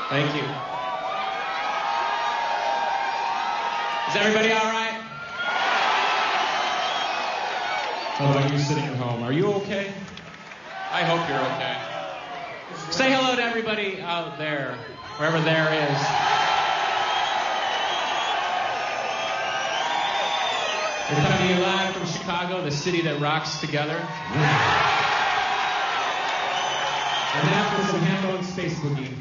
Thank you. Is everybody all right? How about you sitting at home? Are you okay? I hope you're okay. Say hello to everybody out there, wherever there is. We're coming to you live from Chicago, the city that rocks together. And after some Hambo and Space Boogie.